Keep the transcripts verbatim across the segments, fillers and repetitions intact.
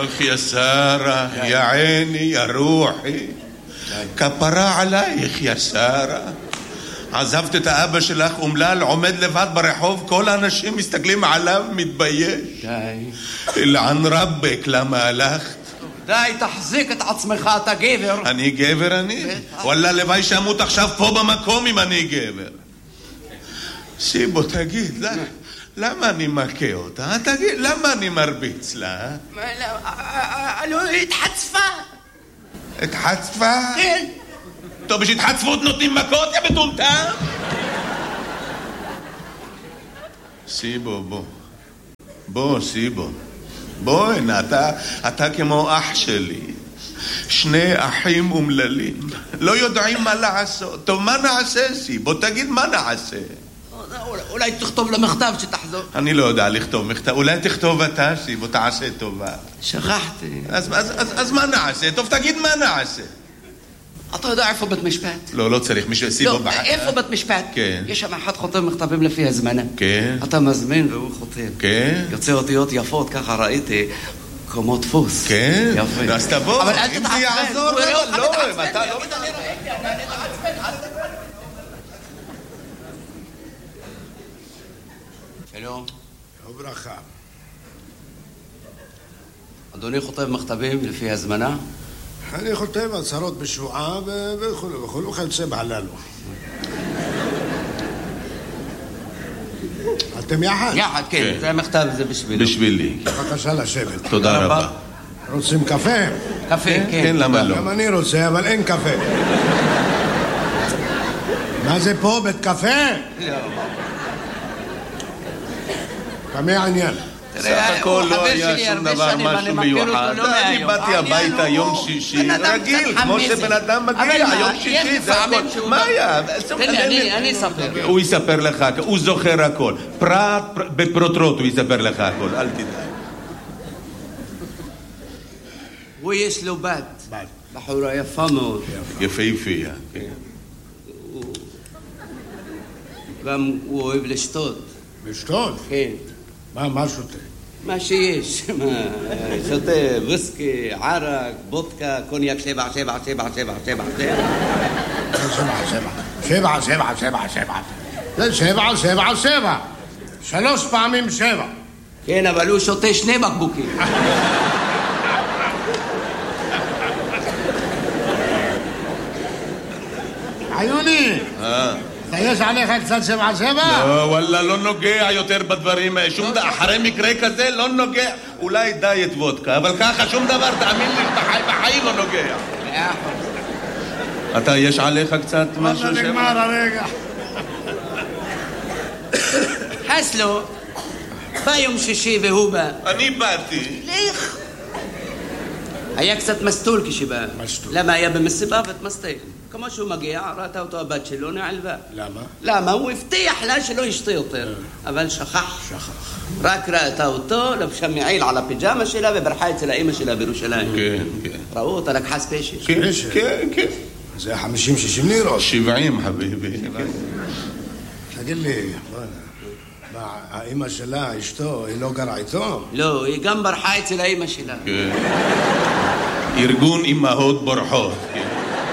אך יא שרה, יא עיני, יא רוחי, כפרה עלייך יא שרה. עזבת את האבא שלך אומלל, עומד לבד ברחוב, כל האנשים מסתכלים עליו, מתבייש. די. אלען רבק, למה הלכת? די, תחזיק את עצמך, אתה גבר. אני גבר אני? וואלה, לוואי שעמות עכשיו פה במקום אם אני גבר. שיבו, תגיד, למה אני מכה אותה? תגיד, למה אני מרביץ לה? לא, התחצפה. התחצפה? כן. טוב, בשהתחצפות נותנים מכות, יא מטומטם? שיבו, בוא. בוא, שיבו. בוא, הנה, אתה, אתה כמו אח שלי. שני אחים אומללים. לא יודעים מה לעשות. טוב, מה נעשה, שיבו? תגיד, מה נעשה? אולי תכתוב למכתב שתחזור. אני לא יודע לכתוב מכתב. אולי תכתוב אתה, שיבו, תעשה טובה. שכחתי. אז, אז, אז, אז מה נעשה? טוב, תגיד מה נעשה. אתה יודע איפה בית משפט? לא, לא צריך, מישהו סיבו בחיים. לא, איפה בית משפט? כן. יש שם אחד חותם מכתבים לפי הזמנה. כן. אתה מזמין והוא חותם. כן. יוצא אותיות יפות, ככה ראיתי, כמו דפוס. כן. יפה. אז תבוא. אבל אל תתעצבן. אם זה יעזור, לא, לא, אם אתה לא... שלום. לא ברכה. אדוני חותם מכתבים לפי הזמנה? אני חותם הצהרות בשבועה וכו' וכו' וכיוצא בהללו. אתם יחד? יחד, כן. זה המכתב, זה בשבילי. בשבילי. בבקשה לשבת. תודה רבה. רוצים קפה? קפה, כן. כן, למה לא? גם אני רוצה, אבל אין קפה. מה זה פה, בית קפה? לא. כמה העניין? סך הכל לא היה שום דבר משהו מיוחד. אני באתי הביתה יום שישי, רגיל, כמו שבן אדם מגיע, יום שישי, זה הכל. מה היה? אני אספר. הוא יספר לך, הוא זוכר הכל. פרט בפרוטרוט הוא יספר לך הכל, אל תדאג. הוא יש לו בת. בת. בחורה יפה מאוד. יפהפייה. גם הוא אוהב לשתות. לשתות? כן. מה, מה שותה? מה שיש, שותה וויסקי, ערק, בודקה, קוניאק שבע, שבע, שבע, שבע, שבע, שבע. שבע, שבע, שבע, שבע, שבע. זה שבע, שבע, שבע. שלוש פעמים שבע. כן, אבל הוא שותה שני בקבוקים. עיוני! אה. יש עליך קצת שבע שבע? לא, וואלה, לא נוגע יותר בדברים. שום דבר, אחרי מקרה כזה לא נוגע. אולי דיאט וודקה, אבל ככה שום דבר, תאמין לי, בחיים לא נוגע. אתה, יש עליך קצת משהו? וואלה, נגמר הרגע. חסלו, בא יום שישי והוא בא. אני באתי. לך. היה קצת מסטול כשבא. מסטול. למה היה במסיבה ותמסטל? כמו שהוא מגיע, ראתה אותו הבת שלו, נעלבה. למה? למה? הוא הבטיח לה שלא ישתה יותר. אבל שכח. שכח. רק ראתה אותו, לבשה מעיל על הפיג'מה שלה וברחה אצל האמא שלה בירושלים. כן, כן. ראו אותה, לקחה ספיישל. כן, כן, כן. זה חמישים שישים לירות. שבעים, חביבי. תגיד לי, מה, האמא שלה, אשתו, היא לא גרה איתו? לא, היא גם ברחה אצל האמא שלה. כן. ארגון אמהות בורחות. כן.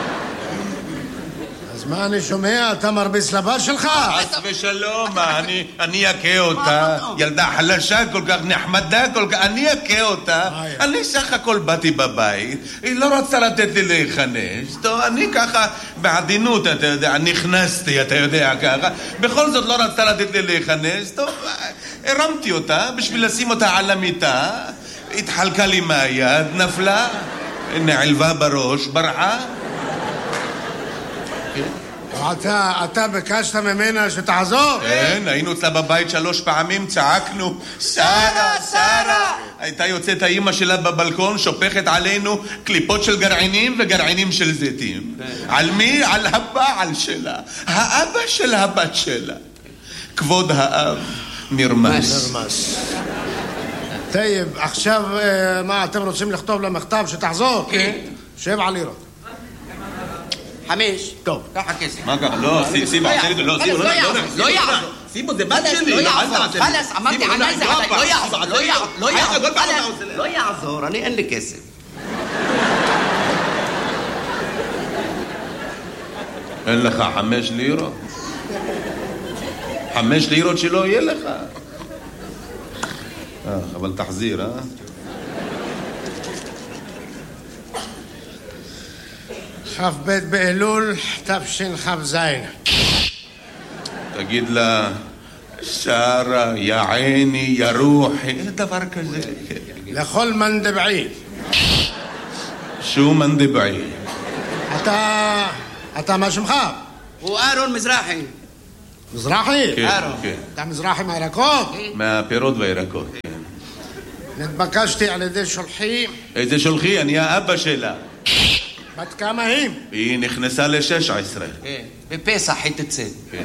אז מה אני שומע? אתה מרביץ לבת שלך? חס ושלום, אני אכה אותה. ילדה חלשה כל כך, נחמדה כל כך, אני אכה אותה. אני סך הכל באתי בבית, היא לא רצתה לתת לי להיכנס. טוב, אני ככה בעדינות, אתה יודע, נכנסתי, אתה יודע, ככה. בכל זאת לא רצתה לתת לי להיכנס. טוב, הרמתי אותה בשביל לשים אותה על המיטה. התחלקה לי מהיד, נפלה, נעלבה בראש, ברחה. אתה, אתה ביקשת ממנה שתעזור? כן, היינו אצלה בבית שלוש פעמים, צעקנו, שרה, שרה! הייתה יוצאת האמא שלה בבלקון, שופכת עלינו קליפות של גרעינים וגרעינים של זיתים. על מי? על הבעל שלה, האבא של הבת שלה. כבוד האב נרמס. נרמס. טייב, עכשיו מה, אתם רוצים לכתוב למכתב שתחזור? כן. שבע לירות. חמש. טוב. ככה כסף. מה ככה? לא, סיבה, לא, לא יעזור. סיבו, זה בת שלי. לא יעזור, חלס, אמרתי עליי זה עליי, לא יעזור, לא יעזור, לא יעזור, לא יעזור, אני אין לי כסף. אין לך חמש לירות? חמש לירות שלא יהיה לך. אה, אבל תחזיר, אה? כ"ב באלול תשכ"ז. תגיד לה, שרה, יא עיני, יא רוחי, אין דבר כזה. לכל מנדבעי. שו מנדבעי? אתה... אתה מה שמך? הוא אהרון מזרחי. מזרחי? כן, אהרון. כן. אתה מזרחי מהירקות? מהפירות והירקות, כן. נתבקשתי על ידי שולחי. איזה שולחי? אני האבא שלה. בת כמה היא? היא נכנסה ל-שש עשרה. כן, בפסח היא תצא. כן.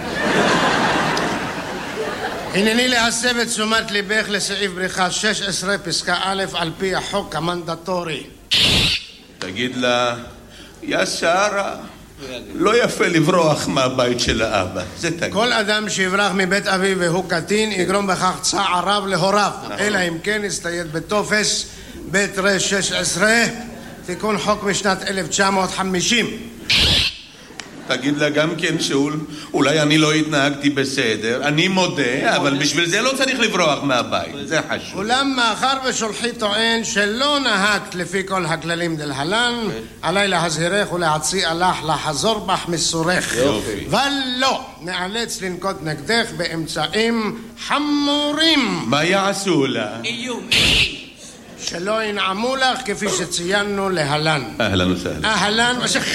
הנני להסב את תשומת ליבך לסעיף בריחה שש עשרה פסקה א' על פי החוק המנדטורי. תגיד לה, יא שרה, לא יפה לברוח מהבית של האבא. זה תגיד. כל אדם שיברח מבית אביו והוא קטין יגרום בכך צער רב להוריו, אלא אם כן יסתייד בטופס בית ר שש עשרה, תיקון חוק משנת אלף תשע מאות חמישים. תגיד לה גם כן שאולי אני לא התנהגתי בסדר, אני מודה, אבל בשביל זה לא צריך לברוח מהבית, זה חשוב. אולם מאחר ושולחי טוען שלא נהגת לפי כל הכללים דלהלן, עליי להזהירך ולהציע לך לחזור בך מסורך. יופי. ולא, נאלץ לנקוט נגדך באמצעים חמורים. מה יעשו לה? איום, שלא ינעמו לך כפי שציינו להלן. אהלן וסהלן. אהלן ושך.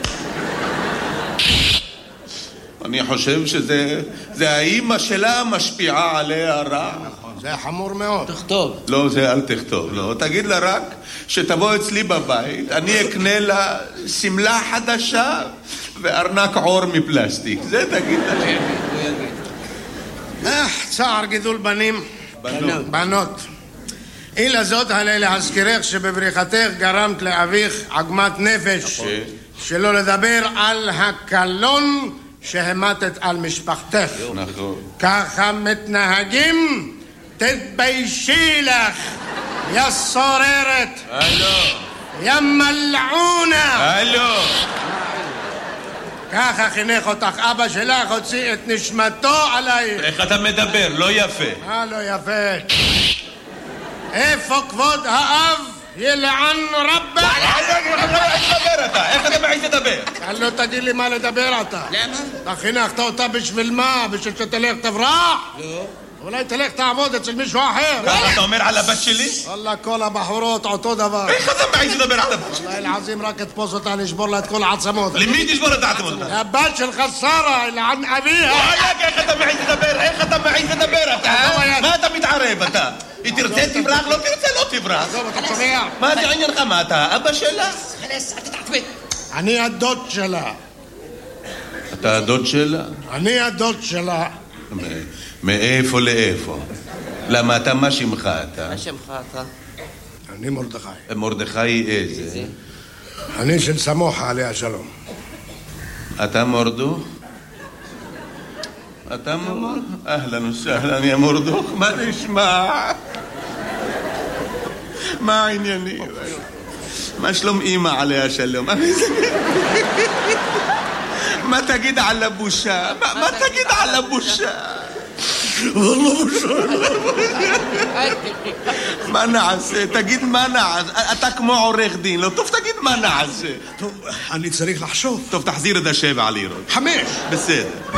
אני חושב שזה זה האימא שלה משפיעה עליה רע. זה חמור מאוד. תכתוב. לא, זה אל תכתוב, לא. תגיד לה רק שתבוא אצלי בבית, אני אקנה לה סמלה חדשה וארנק עור מפלסטיק. זה תגיד לה. אה, צער גידול בנים. בנות. בנות. אילה זאת עלי להזכירך שבבריחתך גרמת לאביך עגמת נפש. שלא לדבר על הקלון שהמתת על משפחתך. נכון. ככה מתנהגים? תתביישי לך, יא סוררת. הלו. יא מלעונה. הלו. ככה חינך אותך אבא שלך, הוציא את נשמתו עלייך. איך אתה מדבר? לא יפה. אה, לא יפה. איפה כבוד האב? ילען רבה. איך תדבר אתה? איך אתה מעיז לדבר? לא תגיד לי מה לדבר אתה. למה? אתה חינכת אותה בשביל מה? בשביל שתלך תברח? לא. אולי תלך תעבוד אצל מישהו אחר. ככה אתה אומר על הבת שלי? וואלה, כל הבחורות אותו דבר. איך אתה מעיז לדבר על הבת שלי? וואלה, אלעזים, רק תפוס אותה, נשבור לה את כל העצמות. למי תשבור את העצמות? הבת שלך שרה, אלען אביה. וואלק, איך אתה מעיז לדבר? איך אתה מעיז לדבר אתה? מה אתה מתערב אתה? היא תרצה תברח, לא תרצה לא תברח. טוב, אתה שומע? מה זה עניינך? מה אתה? אבא שלה? חלס, אל תתעצבן. אני הדוד שלה. אתה הדוד שלה? אני הדוד שלה. מאיפה לאיפה? למה אתה, מה שמך אתה? מה שמך אתה? אני מרדכי. מרדכי איזה? אני של סמוחה עליה שלום. אתה מורדוך? אתה מורדוך? אהלן וסהלן יא מורדוך, מה נשמע? מה העניינים? מה שלום אמא עליה שלום? מה תגיד על הבושה? מה תגיד על הבושה? والله בושה. מה נעשה? תגיד מה נעשה. אתה כמו עורך דין, לא טוב תגיד מה נעשה. טוב, אני צריך לחשוב. טוב, תחזיר את השבע לירות. חמש. בסדר.